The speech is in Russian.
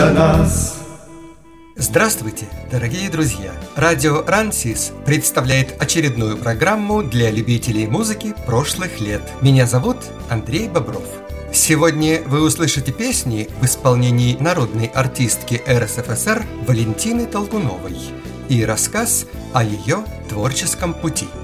нас. Здравствуйте, дорогие друзья! Радио Рансис представляет очередную программу для любителей музыки прошлых лет. Меня зовут Андрей Бобров. Сегодня вы услышите песни в исполнении народной артистки РСФСР Валентины Толкуновой и рассказ о ее творческом пути.